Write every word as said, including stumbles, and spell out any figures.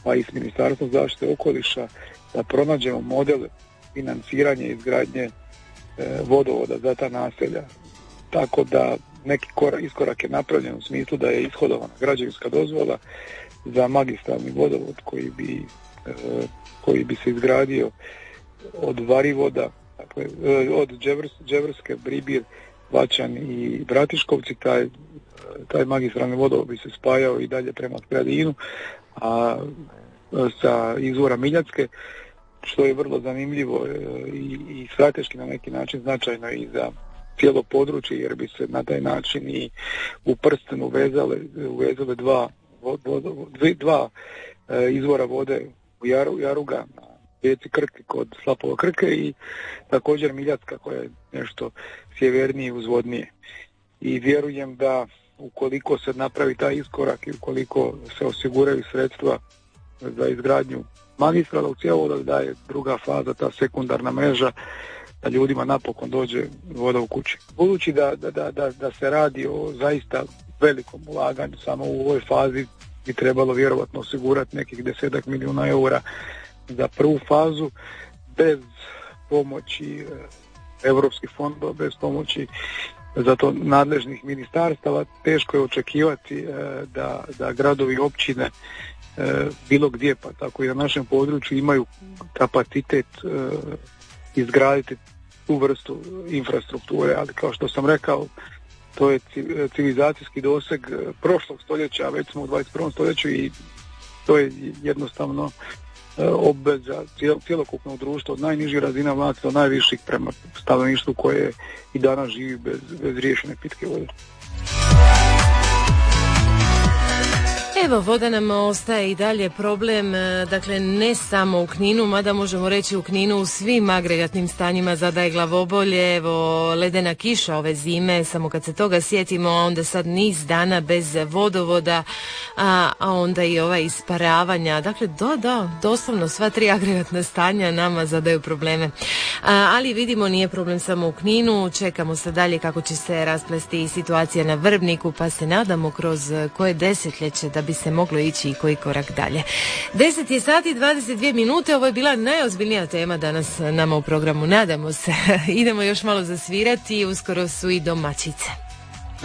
pa i s Ministarstvom zaštite okoliša da pronađemo model financiranja i izgradnje e, vodovoda za ta naselja. Tako da neki korak, iskorak je napravljen u smislu da je ishodovana građevinska dozvola za magistralni vodovod koji bi, e, koji bi se izgradio od Varivoda, dakle, e, od Đevrs, Đevrske, Bribir, Vačan i Bratiškovci. Taj, taj magistralni vodovod bi se spajao i dalje prema Skradinu, a sa izvora Miljacke, što je vrlo zanimljivo i, i strateški na neki način značajno i za cijelo područje, jer bi se na taj način i u prsten uvezale, uvezale dva, vod, dva, dva e, izvora vode u Jaru, Jaruga na rijeci Krki kod Slapova Krke i također Miljacka koja je nešto sjevernije i uzvodnije. I vjerujem da ukoliko se napravi taj iskorak i ukoliko se osiguraju sredstva za izgradnju magistrala u cjevovoda, da je druga faza, ta sekundarna mreža, da ljudima napokon dođe voda u kući. Budući da, da, da, da se radi o zaista velikom ulaganju, samo u ovoj fazi bi trebalo vjerovatno osigurati nekih desetak milijuna eura za prvu fazu, bez pomoći europskih fondova, bez pomoći za to nadležnih ministarstava, teško je očekivati da, da gradovi i općine bilo gdje, pa tako i na našem području, imaju kapacitet izgraditi tu vrstu infrastrukture, ali kao što sam rekao, to je civilizacijski doseg prošlog stoljeća, već smo u dvadeset prvom stoljeću i to je jednostavno obveza cjelokupnog društva od najnižih razina vlasti do najviših prema stanovništvu koje i danas živi bez, bez riješene pitke vode. Evo, voda nam ostaje i dalje problem, dakle ne samo u Kninu, mada možemo reći u Kninu u svim agregatnim stanjima zadaje glavobolje, evo ledena kiša ove zime, samo kad se toga sjetimo, onda sad niz dana bez vodovoda, a, a onda i ova isparavanja, dakle do, da, doslovno sva tri agregatna stanja nama zadaju probleme. A, ali vidimo, nije problem samo u Kninu, čekamo se dalje kako će se rasplesti situacija na Vrbniku, pa se nadamo kroz koje desetljeće da bi se moglo ići i koji korak dalje. deset je sati dvadeset dvije minute, ovo je bila najozbiljnija tema danas nama u programu, nadamo se. Idemo još malo zasvirati, uskoro su i domaćice.